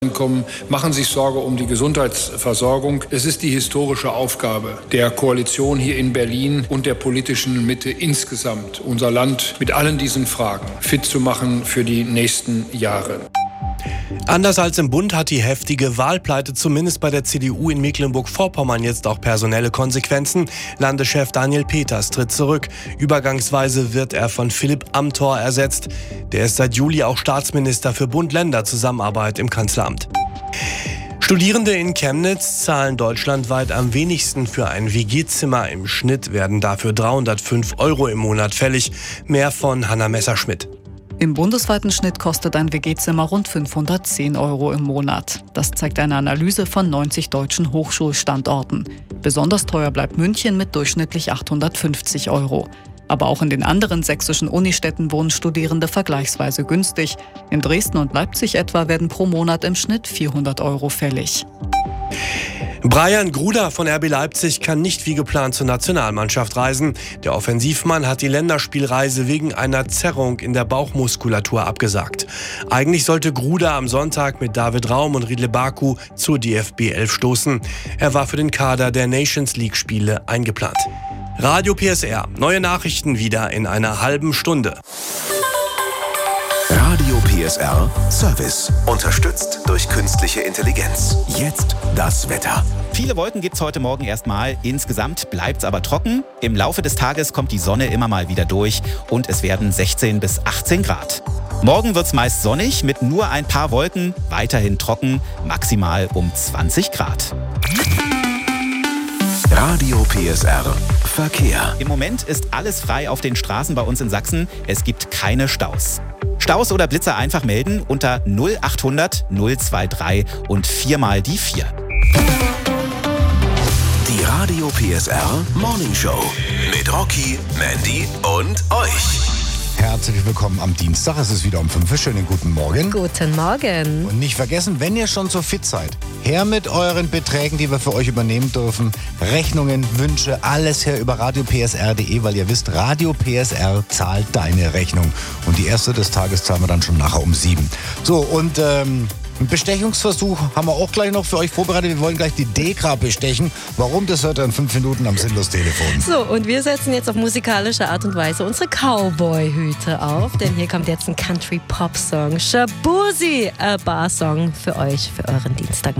kommen, machen sich Sorge um die Gesundheitsversorgung. Es ist die historische Aufgabe der Koalition hier in Berlin und der politischen Mitte insgesamt, unser Land mit allen diesen Fragen fit zu machen für die nächsten Jahre. Anders als im Bund hat die heftige Wahlpleite zumindest bei der CDU in Mecklenburg-Vorpommern jetzt auch personelle Konsequenzen. Landeschef Daniel Peters tritt zurück. Übergangsweise wird er von Philipp Amthor ersetzt. Der ist seit Juli auch Staatsminister für Bund-Länder-Zusammenarbeit im Kanzleramt. Studierende in Chemnitz zahlen deutschlandweit am wenigsten für ein WG-Zimmer. Im Schnitt werden dafür 305 € im Monat fällig. Mehr von Hanna Messerschmidt. Im bundesweiten Schnitt kostet ein WG-Zimmer rund 510 € im Monat. Das zeigt eine Analyse von 90 deutschen Hochschulstandorten. Besonders teuer bleibt München mit durchschnittlich 850 €. Aber auch in den anderen sächsischen Unistädten wohnen Studierende vergleichsweise günstig. In Dresden und Leipzig etwa werden pro Monat im Schnitt 400 € fällig. Brian Gruda von RB Leipzig kann nicht wie geplant zur Nationalmannschaft reisen. Der Offensivmann hat die Länderspielreise wegen einer Zerrung in der Bauchmuskulatur abgesagt. Eigentlich sollte Gruda am Sonntag mit David Raum und Riedle Baku zur DFB 11 stoßen. Er war für den Kader der Nations League-Spiele eingeplant. Radio PSR. Neue Nachrichten wieder in einer halben Stunde. Radio PSR Service. Unterstützt durch künstliche Intelligenz. Jetzt das Wetter. Viele Wolken gibt's heute Morgen erstmal. Insgesamt bleibt's aber trocken. Im Laufe des Tages kommt die Sonne immer mal wieder durch und es werden 16 bis 18 Grad. Morgen wird's meist sonnig mit nur ein paar Wolken, weiterhin trocken, maximal um 20 Grad. Radio PSR Verkehr. Im Moment ist alles frei auf den Straßen bei uns in Sachsen. Es gibt keine Staus. Staus oder Blitzer einfach melden unter 0800 023 und 4 mal die 4. Die Radio PSR Morning Show mit Rocky, Mandy und euch. Herzlich willkommen am Dienstag. Es ist wieder um 5 Uhr. Schönen guten Morgen. Guten Morgen. Und nicht vergessen, wenn ihr schon so fit seid, her mit euren Beträgen, die wir für euch übernehmen dürfen. Rechnungen, Wünsche, alles her über radiopsr.de, weil ihr wisst, Radio PSR zahlt deine Rechnung. Und die erste des Tages zahlen wir dann schon nachher um 7. So, und einen Bestechungsversuch haben wir auch gleich noch für euch vorbereitet. Wir wollen gleich die Dekra bestechen. Warum, das hört ihr in 5 Minuten am Sinnlos-Telefon. So, und wir setzen jetzt auf musikalische Art und Weise unsere Cowboy-Hüte auf, denn hier kommt jetzt ein Country-Pop-Song. Shaboozey, ein Bar-Song für euch, für euren Dienstagmorgen.